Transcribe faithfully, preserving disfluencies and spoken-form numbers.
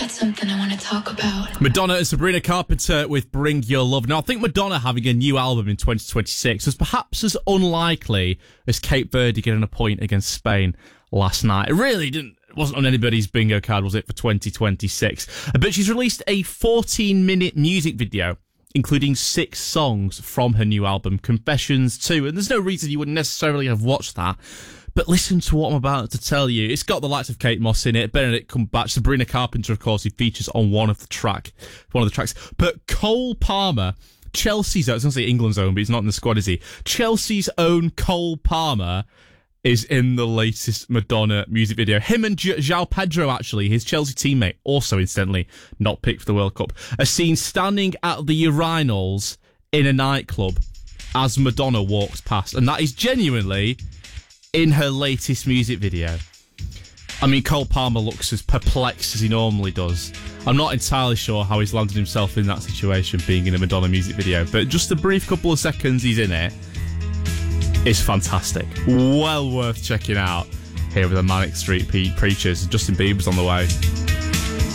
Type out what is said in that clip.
got something I want to talk about. Madonna and Sabrina Carpenter with Bring Your Love. Now, I think Madonna having a new album in twenty twenty-six was perhaps as unlikely as Cape Verde getting a point against Spain last night. It really didn't, it wasn't on anybody's bingo card, was it, for twenty twenty-six? But she's released a fourteen-minute music video, including six songs from her new album, Confessions two. And there's no reason you wouldn't necessarily have watched that. But listen to what I'm about to tell you. It's got the likes of Kate Moss in it, Benedict Cumberbatch, Sabrina Carpenter, of course, who features on one of the track, one of the tracks. But Cole Palmer, Chelsea's own, I was going to say England's own, but he's not in the squad, is he? Chelsea's own Cole Palmer is in the latest Madonna music video. Him and J- João Pedro, actually, his Chelsea teammate, also incidentally not picked for the World Cup, are seen standing at the urinals in a nightclub as Madonna walks past. And that is genuinely in her latest music video. I mean, Cole Palmer looks as perplexed as he normally does. I'm not entirely sure how he's landed himself in that situation, being in a Madonna music video, but just the brief couple of seconds he's in it is fantastic. Well worth checking out here with the Manic Street Preachers. Justin Bieber's on the way.